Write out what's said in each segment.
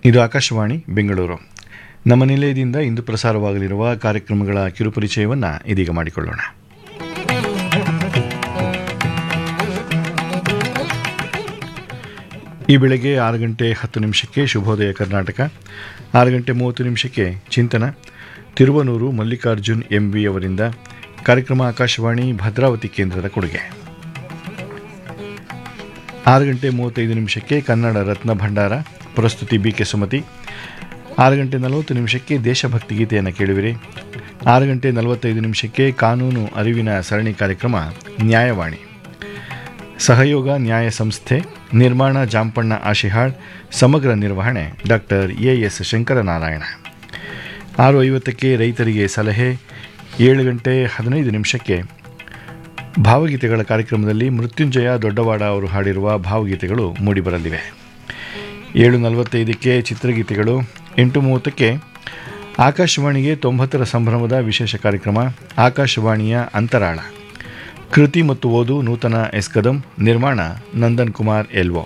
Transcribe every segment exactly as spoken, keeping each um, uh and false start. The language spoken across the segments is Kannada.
ಇದು ಆಕಾಶವಾಣಿ ಬೆಂಗಳೂರು. ನಮ್ಮ ನಿಲಯದಿಂದ ಇಂದು ಪ್ರಸಾರವಾಗಲಿರುವ ಕಾರ್ಯಕ್ರಮಗಳ ಕಿರುಪರಿಚಯವನ್ನು ಇದೀಗ ಮಾಡಿಕೊಳ್ಳೋಣ. ಈ ಬೆಳಗ್ಗೆ ಆರು ಗಂಟೆ ಹತ್ತು ನಿಮಿಷಕ್ಕೆ ಶುಭೋದಯ ಕರ್ನಾಟಕ, ಆರು ಗಂಟೆ ಮೂವತ್ತು ನಿಮಿಷಕ್ಕೆ ಚಿಂತನ, ತಿರುವನೂರು ಮಲ್ಲಿಕಾರ್ಜುನ್ ಎಂ ವಿ ಅವರಿಂದ. ಕಾರ್ಯಕ್ರಮ ಆಕಾಶವಾಣಿ ಭದ್ರಾವತಿ ಕೇಂದ್ರದ ಕೊಡುಗೆ. ಆರು ಗಂಟೆ ಮೂವತ್ತೈದು ನಿಮಿಷಕ್ಕೆ ಕನ್ನಡ ರತ್ನ ಭಂಡಾರ, ಪ್ರಸ್ತುತಿ ಬಿ ಕೆ ಸುಮತಿ. ಆರು ಗಂಟೆ ನಲವತ್ತು ನಿಮಿಷಕ್ಕೆ ದೇಶಭಕ್ತಿ ಗೀತೆಯನ್ನು ಕೇಳುವಿರಿ. ಆರು ಗಂಟೆ ನಲವತ್ತೈದು ನಿಮಿಷಕ್ಕೆ ಕಾನೂನು ಅರಿವಿನ ಸರಣಿ ಕಾರ್ಯಕ್ರಮ ನ್ಯಾಯವಾಣಿ. ಸಹಯೋಗ ನ್ಯಾಯ ಸಂಸ್ಥೆ, ನಿರ್ಮಾಣ ಜಾಂಪಣ್ಣ ಆಶಿಹಾಳ್, ಸಮಗ್ರ ನಿರ್ವಹಣೆ ಡಾಕ್ಟರ್ ಎ ಎಸ್ ಶಂಕರನಾರಾಯಣ. ಆರು ಐವತ್ತಕ್ಕೆ ರೈತರಿಗೆ ಸಲಹೆ. ಏಳು ಗಂಟೆ ಹದಿನೈದು ನಿಮಿಷಕ್ಕೆ ಭಾವಗೀತೆಗಳ ಕಾರ್ಯಕ್ರಮದಲ್ಲಿ ಮೃತ್ಯುಂಜಯ ದೊಡ್ಡವಾಡ ಅವರು ಹಾಡಿರುವ ಭಾವಗೀತೆಗಳು ಮೂಡಿಬರಲಿವೆ. ಏಳು ನಲವತ್ತೈದಕ್ಕೆ ಚಿತ್ರಗೀತೆಗಳು. ಎಂಟು ಮೂವತ್ತಕ್ಕೆ ಆಕಾಶವಾಣಿಗೆ ತೊಂಬತ್ತರ ಸಂಭ್ರಮದ ವಿಶೇಷ ಕಾರ್ಯಕ್ರಮ ಆಕಾಶವಾಣಿಯ ಅಂತರಾಳ. ಕೃತಿ ಮತ್ತು ಓದು ನೂತನ ಎಸ್ ಕದಂ, ನಿರ್ಮಾಣ ನಂದನ್ ಕುಮಾರ್ ಎಲ್ವೋ.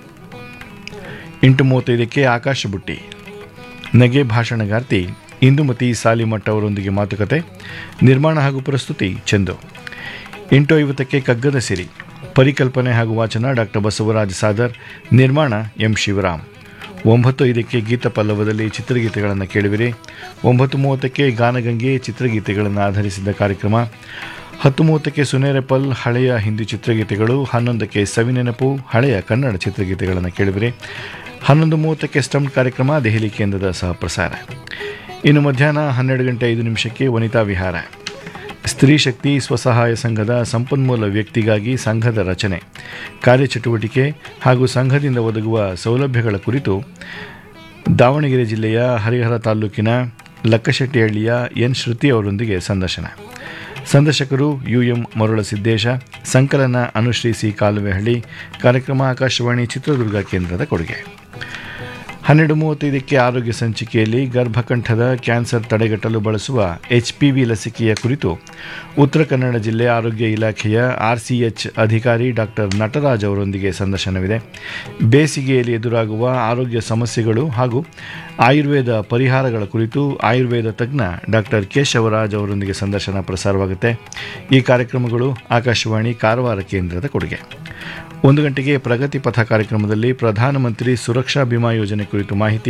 ಎಂಟು ಮೂವತ್ತೈದಕ್ಕೆ ಆಕಾಶ ಬುಟ್ಟಿ, ನಗೆ ಭಾಷಣಗಾರ್ತಿ ಇಂದುಮತಿ ಸಾಲಿಮಠ್ ಅವರೊಂದಿಗೆ ಮಾತುಕತೆ, ನಿರ್ಮಾಣ ಹಾಗೂ ಪ್ರಸ್ತುತಿ ಚಂದು. ಎಂಟು ಐವತ್ತಕ್ಕೆ ಕಗ್ಗದ ಸಿರಿ, ಪರಿಕಲ್ಪನೆ ಹಾಗೂ ವಾಚನ ಡಾಕ್ಟರ್ ಬಸವರಾಜ್ ಸಾದರ್, ನಿರ್ಮಾಣ ಎಂ ಶಿವರಾಮ್. ಒಂಬತ್ತು ಐದಕ್ಕೆ ಗೀತ ಪಲ್ಲವದಲ್ಲಿ ಚಿತ್ರಗೀತೆಗಳನ್ನು ಕೇಳುವಿರಿ. ಒಂಬತ್ತು ಮೂವತ್ತಕ್ಕೆ ಗಾನಗಂಗೆ, ಚಿತ್ರಗೀತೆಗಳನ್ನು ಆಧರಿಸಿದ ಕಾರ್ಯಕ್ರಮ. ಹತ್ತು ಮೂವತ್ತಕ್ಕೆ ಸುನೇರೆಪಲ್, ಹಳೆಯ ಹಿಂದಿ ಚಿತ್ರಗೀತೆಗಳು. ಹನ್ನೊಂದಕ್ಕೆ ಸವಿನೆನಪು, ಹಳೆಯ ಕನ್ನಡ ಚಿತ್ರಗೀತೆಗಳನ್ನು ಕೇಳುವಿರಿ. ಹನ್ನೊಂದು ಮೂವತ್ತಕ್ಕೆ ಸ್ಟಂಪ್ ಕಾರ್ಯಕ್ರಮ ದೆಹಲಿ ಕೇಂದ್ರದ ಸಹ ಪ್ರಸಾರ. ಇನ್ನು ಮಧ್ಯಾಹ್ನ ಹನ್ನೆರಡು ಗಂಟೆ ಐದು ನಿಮಿಷಕ್ಕೆ ವನಿತಾ ವಿಹಾರ, ಸ್ತ್ರೀ ಶಕ್ತಿ ಸ್ವಸಹಾಯ ಸಂಘದ ಸಂಪನ್ಮೂಲ ವ್ಯಕ್ತಿಗಾಗಿ ಸಂಘದ ರಚನೆ, ಕಾರ್ಯಚಟುವಟಿಕೆ ಹಾಗೂ ಸಂಘದಿಂದ ಒದಗುವ ಸೌಲಭ್ಯಗಳ ಕುರಿತು ದಾವಣಗೆರೆ ಜಿಲ್ಲೆಯ ಹರಿಹರ ತಾಲೂಕಿನ ಲಕ್ಕಶೆಟ್ಟಿಹಳ್ಳಿಯ ಎನ್ ಶ್ರುತಿ ಅವರೊಂದಿಗೆ ಸಂದರ್ಶನ. ಸಂದರ್ಶಕರು ಯು ಎಂ ಮರುಳಸಿದ್ದೇಶ. ಸಂಕಲನ ಅನುಶ್ರೀ ಸಿ ಕಾಲುವೆಹಳ್ಳಿ. ಕಾರ್ಯಕ್ರಮ ಆಕಾಶವಾಣಿ ಚಿತ್ರದುರ್ಗ ಕೇಂದ್ರದ ಕೊಡುಗೆ. ಹನ್ನೆರಡು ಮೂವತ್ತೈದಕ್ಕೆ ಆರೋಗ್ಯ ಸಂಚಿಕೆಯಲ್ಲಿ ಗರ್ಭಕಂಠದ ಕ್ಯಾನ್ಸರ್ ತಡೆಗಟ್ಟಲು ಬಳಸುವ ಎಚ್ ಪಿ ವಿ ಲಸಿಕೆಯ ಕುರಿತು ಉತ್ತರ ಕನ್ನಡ ಜಿಲ್ಲೆ ಆರೋಗ್ಯ ಇಲಾಖೆಯ ಆರ್ ಸಿ ಎಚ್ ಅಧಿಕಾರಿ ಡಾಕ್ಟರ್ ನಟರಾಜ್ ಅವರೊಂದಿಗೆ ಸಂದರ್ಶನವಿದೆ. ಬೇಸಿಗೆಯಲ್ಲಿ ಎದುರಾಗುವ ಆರೋಗ್ಯ ಸಮಸ್ಯೆಗಳು ಹಾಗೂ ಆಯುರ್ವೇದ ಪರಿಹಾರಗಳ ಕುರಿತು ಆಯುರ್ವೇದ ತಜ್ಞ ಡಾಕ್ಟರ್ ಕೇಶವರಾಜ್ ಅವರೊಂದಿಗೆ ಸಂದರ್ಶನ ಪ್ರಸಾರವಾಗುತ್ತೆ. ಈ ಕಾರ್ಯಕ್ರಮಗಳು ಆಕಾಶವಾಣಿ ಕಾರವಾರ ಕೇಂದ್ರದ ಕೊಡುಗೆ. ಒಂದು ಗಂಟೆಗೆ ಪ್ರಗತಿ ಪಥ ಕಾರ್ಯಕ್ರಮದಲ್ಲಿ ಪ್ರಧಾನಮಂತ್ರಿ ಸುರಕ್ಷಾ ಬಿಮಾ ಯೋಜನೆ ಕುರಿತು ಮಾಹಿತಿ